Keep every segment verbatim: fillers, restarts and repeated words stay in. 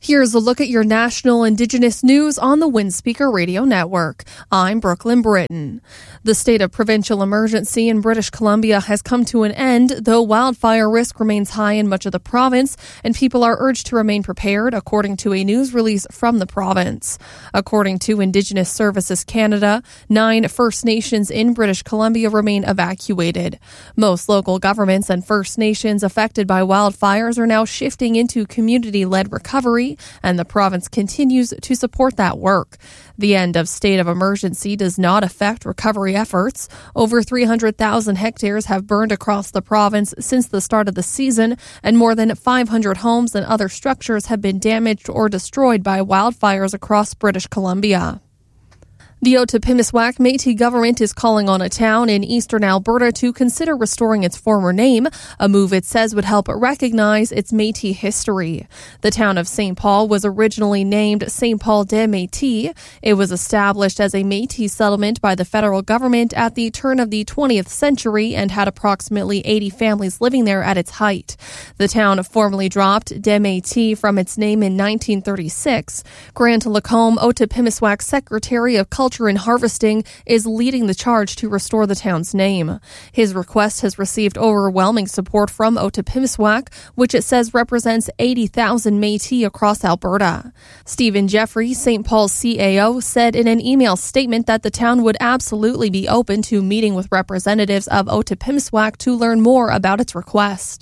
Here's a look at your national Indigenous news on the Windspeaker Radio Network. I'm Brooklyn Britton. The state of provincial emergency in British Columbia has come to an end, though wildfire risk remains high in much of the province, and people are urged to remain prepared, according to a news release from the province. According to Indigenous Services Canada, nine First Nations in British Columbia remain evacuated. Most local governments and First Nations affected by wildfires are now shifting into community-led recovery, and the province continues to support that work. The end of state of emergency does not affect recovery efforts. Over three hundred thousand hectares have burned across the province since the start of the season, and more than five hundred homes and other structures have been damaged or destroyed by wildfires across British Columbia. The Otipemisiwak Métis government is calling on a town in eastern Alberta to consider restoring its former name, a move it says would help recognize its Métis history. The town of Saint Paul was originally named Saint Paul des Métis. It was established as a Métis settlement by the federal government at the turn of the twentieth century and had approximately eighty families living there at its height. The town formally dropped des Métis from its name in nineteen thirty-six. Grant Lacombe, Otipemisiwak's Secretary of Culture and Harvesting, is leading the charge to restore the town's name. His request has received overwhelming support from Otipemisiwak, which it says represents eighty thousand Métis across Alberta. Stephen Jeffrey, Saint Paul's C A O, said in an email statement that the town would absolutely be open to meeting with representatives of Otipemisiwak to learn more about its request.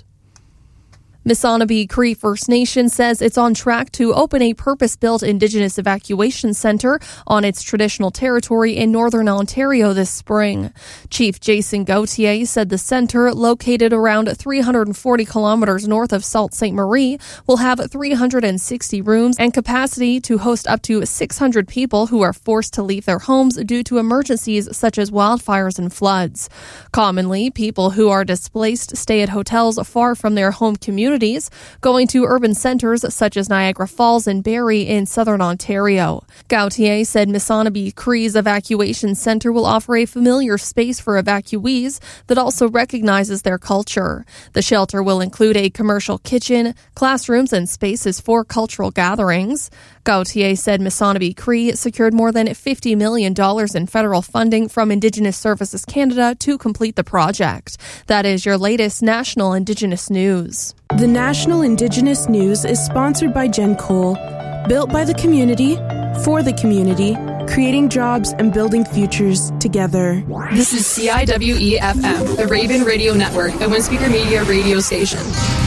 Missanabie Cree First Nation says it's on track to open a purpose-built Indigenous evacuation center on its traditional territory in northern Ontario this spring. Chief Jason Gauthier said the center, located around three hundred forty kilometers north of Sault Ste. Marie, will have three hundred sixty rooms and capacity to host up to six hundred people who are forced to leave their homes due to emergencies such as wildfires and floods. Commonly, people who are displaced stay at hotels far from their home communities, going to urban centres such as Niagara Falls and Barrie in southern Ontario. Gauthier said Missanabie Cree's evacuation centre will offer a familiar space for evacuees that also recognizes their culture. The shelter will include a commercial kitchen, classrooms, and spaces for cultural gatherings. Gauthier said Missanabie Cree secured more than fifty million dollars in federal funding from Indigenous Services Canada to complete the project. That is your latest national Indigenous news. The National Indigenous News is sponsored by Jen Cole. Built by the community, for the community, creating jobs and building futures together. This is C I W E F M, the Raven Radio Network, a Windspeaker Media radio station.